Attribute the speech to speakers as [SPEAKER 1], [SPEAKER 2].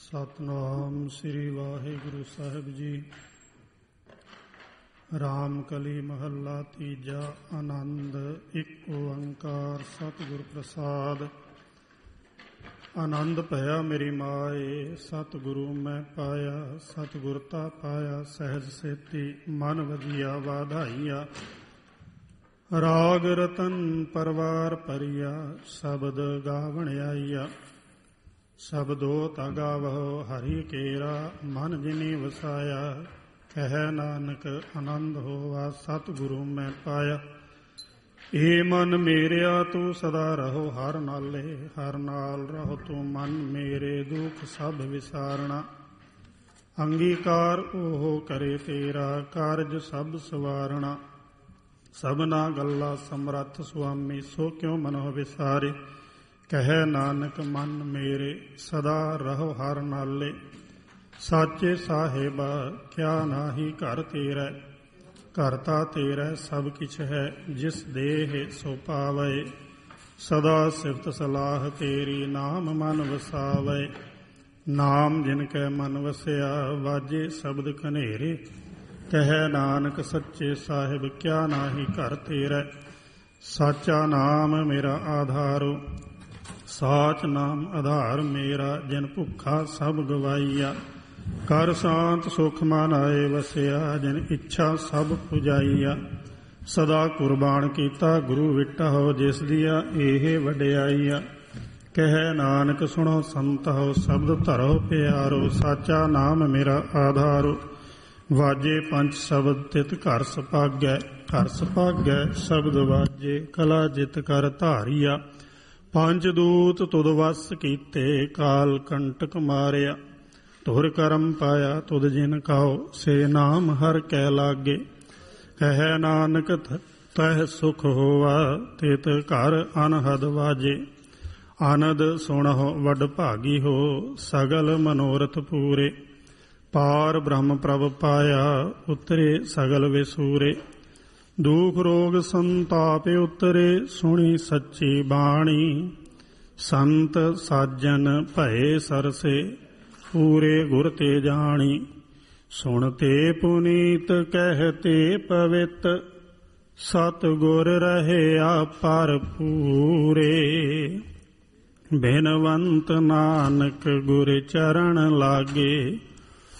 [SPEAKER 1] ਸਤਿਨਾਮ ਸ੍ਰੀ ਵਾਹਿਗੁਰੂ ਸਾਹਿਬ ਜੀ। ਰਾਮ ਕਲੀ ਮਹੱਲਾ ਤੀਜਾ। ਆਨੰਦ ਇੱਕ ਓੰਕਾਰ ਸਤਿਗੁਰ ਪ੍ਰਸਾਦ। ਆਨੰਦ ਭਇਆ ਮੇਰੀ ਮਾਏ, ਸਤਿਗੁਰੂ ਮੈਂ ਪਾਇਆ। ਸਤਿਗੁਰ ਤਾ ਪਾਇਆ ਸਹਿਜ ਸੇਤੀ, ਮਨ ਵਧੀਆ ਵਾਧਾਈਆ। ਰਾਗ ਰਤਨ ਪਰਵਾਰ ਭਰੀਆ, ਸ਼ਬਦ ਗਾਵਣ ਆਈਆ। ਸ਼ਬਦੋ ਤਾ ਗਾਵਹੁ ਹਰਿ ਕੇਰਾ, ਮਨ ਜਿਨੀ ਵਸਾਇਆ। ਕਹਿ ਨਾਨਕ ਆਨੰਦ ਹੋਵਾ, ਸਤਿਗੁਰੂ ਮੈਂ ਪਾਇਆ। ਏ ਮਨ ਮੇਰਿਆ ਤੂੰ ਸਦਾ ਰਹੋ ਹਰ ਨਾਲੇ, ਹਰ ਨਾਲ ਰਹੋ ਤੂੰ ਮਨ ਮੇਰੇ, ਦੁਖ ਸਭ ਵਿਸਾਰਣਾ। ਅੰਗੀਕਾਰ ਉਹ ਕਰੇ ਤੇਰਾ, ਕਾਰਜ ਸਭ ਸਵਾਰਣਾ। ਸਭਨਾ ਗੱਲਾ ਸਮਰੱਥ ਸੁਆਮੀ, ਸੋ ਕਿਉ ਮਨੋ ਵਿਸਾਰੇ। ਕਹਿ ਨਾਨਕ ਮਨ ਮੇਰੇ, ਸਦਾ ਰਹੋ ਹਰ ਨਾਲੇ। ਸਾਚੇ ਸਾਹਿਬਾ ਕਿਆ ਨਾਹੀ ਘਰ ਤੇਰਾ, ਘਰ ਤਾ ਤੇਰਾ ਸਭ ਕਿਛ ਹੈ। ਜਿਸ ਦੇਹ ਸੋ ਪਾਵੈ, ਸਦਾ ਸਿਫਤ ਸਲਾਹ ਤੇਰੀ, ਨਾਮ ਮਨ ਵਸਾਵੈ। ਨਾਮ ਜਿਨ ਕੈ ਮਨ ਵਸਿਆ, ਵਾਜੇ ਸ਼ਬਦ ਕਨੇਰੇ। ਕਹਿ ਨਾਨਕ ਸੱਚੇ ਸਾਹਿਬ ਕਿਆ ਨਾਹੀ ਘਰ ਤੇਰਾ। ਸਾਚਾ ਨਾਮ ਮੇਰਾ ਆਧਾਰੋ, ਸਾਚ ਨਾਮ ਆਧਾਰ ਮੇਰਾ। ਜਿਨ ਭੁੱਖਾ ਸਭ ਗਵਾਈਆ, ਕਰ ਸ਼ਾਂਤ ਸੁਖ ਮਨ ਆਏ ਵਸਿਆ। ਜਿਨ ਇੱਛਾ ਸਭ ਪੁਜਾਈਆ, ਸਦਾ ਕੁਰਬਾਨ ਕੀਤਾ ਗੁਰੂ ਵਿਟਹੁ। ਜਿਸ ਦੀਆ ਇਹ ਵਡਿਆਈਆ। ਕਹਿ ਨਾਨਕ ਸੁਣੋ ਸੰਤਹੁ, ਸ਼ਬਦ ਧਰੋ ਪਿਆਰੋ। ਸਾਚਾ ਨਾਮ ਮੇਰਾ ਆਧਾਰੋ, ਵਾਜੇ ਪੰਜ ਸ਼ਬਦ ਤਿਤ ਘਰ ਸੁਭਾਗੈ। ਘਰ ਸੁਭਾਗੈ ਸ਼ਬਦ ਵਾਜੇ, ਕਲਾ ਜਿਤ ਕਰ ਧਾਰੀਆ। ਪੰਜ ਦੂਤ ਤੁਧ ਵਸ ਕੀਤੇ, ਕਾਲ ਕੰਟਕ ਮਾਰਿਆ। ਧੁਰ ਕਰਮ ਪਾਇਆ ਤੁਧ ਜਿਨ ਕਹੋ, ਸੇ ਨਾਮ ਹਰ ਕੈ ਲਾਗੇ। ਕਹਿ ਨਾਨਕ ਤਹਿ ਸੁਖ ਹੋਵਾ, ਤਿਤ ਘਰ ਅਨਹਦ ਵਾਜੇ। ਆਨੰਦ ਸੁਣਹੁ ਵਡ ਭਾਗੀ ਹੋ, ਸਗਲ ਮਨੋਰਥ ਪੂਰੇ। ਪਾਰ ਬ੍ਰਹਮ ਪ੍ਰਭ ਪਾਇਆ, ਉਤਰੇ ਸਗਲ ਵਿਸੂਰੇ। ਦੁਖ ਰੋਗ ਸੰਤਾਪ ਉਤਰੇ, ਸੁਣੀ ਸੱਚੀ ਬਾਣੀ। ਸੰਤ ਸਾਜਨ ਭਏ ਸਰਸੇ, ਪੂਰੇ ਗੁਰ ਤੇ ਜਾਣੀ। ਸੁਣ ਤੇ ਪੁਨੀਤ ਕਹਿਤੇ ਪਵਿੱਤ, ਸਤਿਗੁਰ ਰਹਿਆ ਪਰ ਪੂਰੇ। ਬਿਨਵੰਤ ਨਾਨਕ ਗੁਰ ਚਰਨ ਲਾਗੇ,